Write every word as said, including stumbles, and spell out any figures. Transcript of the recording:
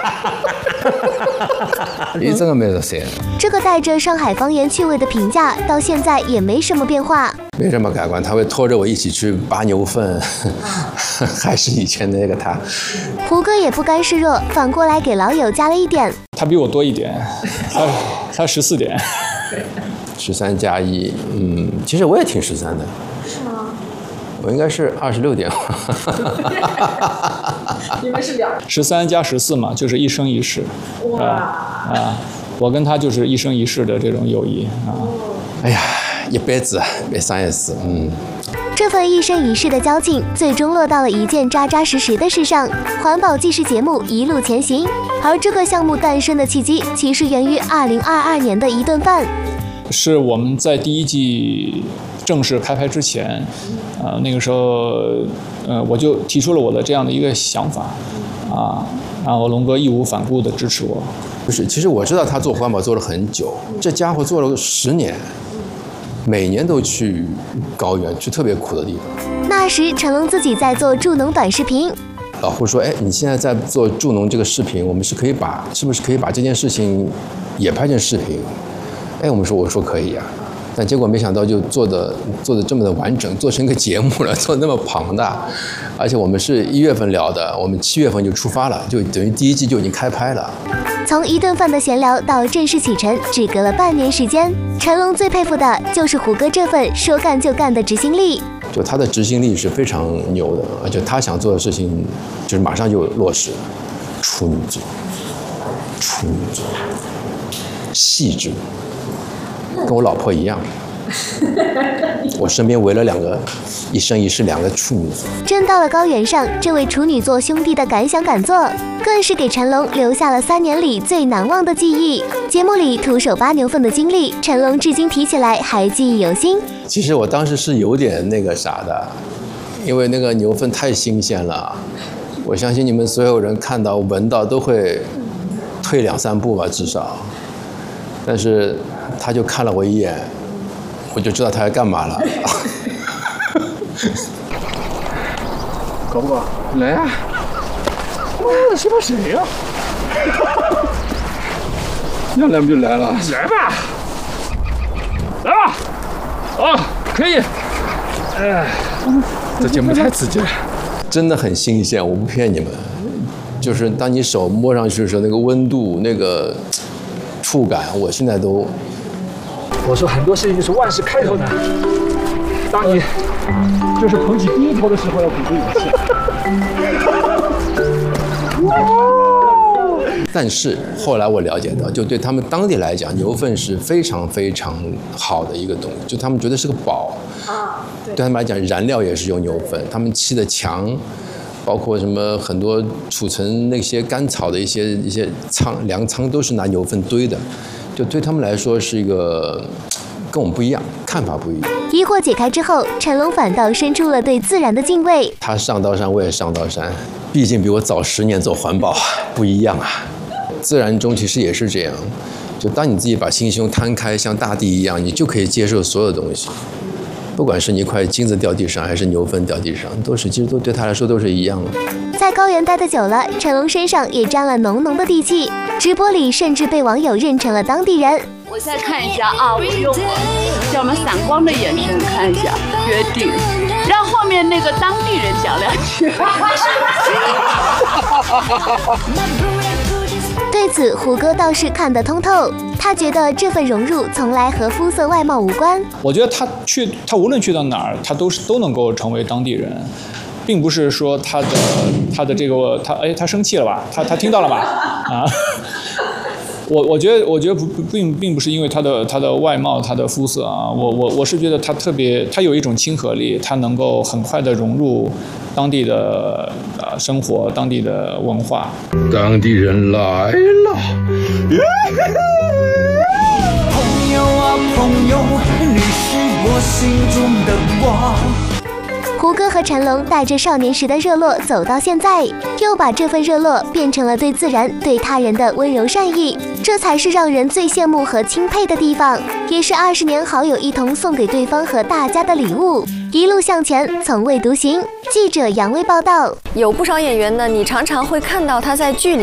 いつが目指せ。 这个带着上海方言趣味的评价，到现在也没什么变化。 没什么改观，他会拖着我一起去拔牛粪，还是以前的那个他。 胡歌也不甘示弱，反过来给老友加了一点。 他比我多一点，他他十四点。 十三加一，嗯，其实我也挺十三的。 是吗？ 我应该是二十六点。 你们是两十三加十四嘛，就是一生一世。 哇啊啊！我跟他就是一生一世的这种友谊啊。 哎呀，一辈子没三一次，嗯。 这份一生一世的交情，最终落到了一件扎扎实实的事上——环保纪实节目《一路前行》。而这个项目诞生的契机，其实源于二零二二年的一顿饭。 是我们在第一季正式开拍之前，呃，那个时候，呃，我就提出了我的这样的一个想法，啊，然后龙哥义无反顾地支持我。 不是，其实我知道他做环保做了很久，这家伙做了十年，每年都去高原，去特别苦的地方。 那时成龙自己在做助农短视频。 老胡说：“哎，你现在在做助农这个视频，我们是可以把，是不是可以把这件事情也拍成视频？”哎，我们说我说可以啊，但结果没想到就做的做的这么的完整，做成一个节目了，做的那么庞大，而且我们是一月份聊的，我们七月份就出发了，就等于第一季就已经开拍了。 从一顿饭的闲聊到正式启程，只隔了半年时间。成龙最佩服的就是胡歌这份说干就干的执行力。 就他的执行力是非常牛的，而且他想做的事情就是马上就落实，处女座，处女座，细致。跟我老婆一样，我身边围了两个一生一世两个处女座。 真到了高原上，这位处女座兄弟的敢想敢做，更是给成龙留下了三年里最难忘的记忆。节目里徒手拔牛粪的经历，成龙至今提起来还记忆犹新。 其实我当时是有点那个啥的，因为那个牛粪太新鲜了，我相信你们所有人看到闻到都会退两三步吧，至少。但是他就看了我一眼，我就知道他要干嘛了。 搞不搞？来啊！哇，是不是谁呀？要来不就来了？来吧，来吧！啊，可以。哎，这节目太刺激了， 真的很新鲜，我不骗你们。就是当你手摸上去的时候，那个温度、那个触感，我现在都。 我说很多事情就是万事开头难，当你就是捧起第一头的时候，要鼓足勇气。 但是后来我了解到，就对他们当地来讲，牛粪是非常非常好的一个东西，就他们觉得是个宝。 啊，对。 对他们来讲，燃料也是用牛粪，他们砌的墙，包括什么很多储存那些干草的一些一些仓粮仓，都是拿牛粪堆的。就对他们来说是一个跟我们不一样，看法不一样。 疑惑解开之后，成龙反倒生出了对自然的敬畏。 他上刀山，我也上刀山，毕竟比我早十年做环保，不一样啊。自然中其实也是这样，就当你自己把心胸摊开，像大地一样，你就可以接受所有东西。不管是你一块金子掉地上，还是牛粪掉地上，都是其实都对他来说都是一样的。 在高原待得久了，成龙身上也沾了浓浓的地气，直播里甚至被网友认成了当地人。 我再看一下啊，我用叫什么散光的眼神看一下，决定让后面那个当地人讲两句。 对此，胡歌倒是看得通透，他觉得这份融入从来和肤色外貌无关。 我觉得他去，他无论去到哪儿，他都是都能够成为当地人，并不是说他的他的这个他哎他生气了吧？他他听到了吧？啊，我我觉得我觉得不并并不是因为他的他的外貌他的肤色啊，我我我是觉得他特别他有一种亲和力，他能够很快的融入当地的呃生活，当地的文化。 当地人来了。 朋友啊朋友，你是我心中的光。 胡歌和成龙带着少年时的热络走到现在，又把这份热络变成了对自然、对他人的温柔善意，这才是让人最羡慕和钦佩的地方，也是二十年好友一同送给对方和大家的礼物。一路向前，从未独行。记者杨威报道。 有不少演员呢，你常常会看到他在剧里